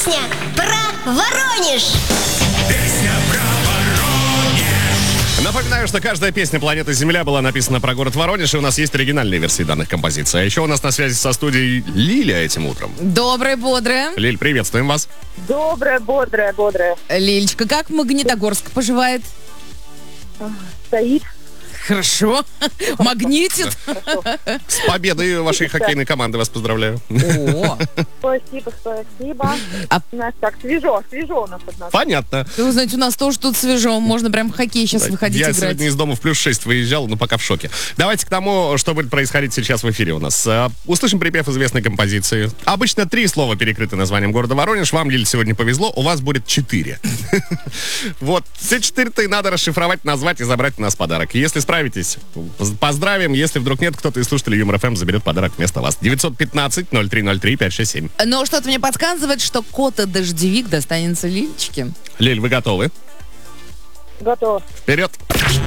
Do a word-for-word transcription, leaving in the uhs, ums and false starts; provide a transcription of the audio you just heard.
Песня про Воронеж. Песня про Воронеж. Напоминаю, что каждая песня «Планета Земля» была написана про город Воронеж, и у нас есть оригинальные версии данных композиций. А еще у нас на связи со студией Лиля этим утром. Доброе, бодрое. Лиль, приветствуем вас. Доброе, бодрое, бодрое. Лилечка, как Магнитогорск поживает? Стоит. Хорошо. Магнитит? С победой вашей хоккейной команды вас поздравляю. О, Спасибо, спасибо. А- У нас так свежо, свежо у нас от нас. Понятно. вы знаете, у нас тоже тут свежо. Можно прям в хоккей сейчас выходить Я играть. сегодня из дома в плюс шесть выезжал, но пока в шоке. Давайте к тому, что будет происходить сейчас в эфире у нас. Э, Услышим припев известной композиции. Обычно три слова перекрыты названием города Воронеж. Вам, Лиль, сегодня повезло, у вас будет четыре. Вот, все четыре-то и надо расшифровать, назвать и забрать у нас подарок. Если справитесь, поз- поздравим. Если вдруг нет, кто-то из слушателей Юмор ФМ заберет подарок вместо вас. девятьсот пятнадцать ноль три ноль три пять шесть семь. Но что-то мне подсказывает, что кота-дождевик достанется Лилечке. Лиль, вы готовы? Готово. Вперед!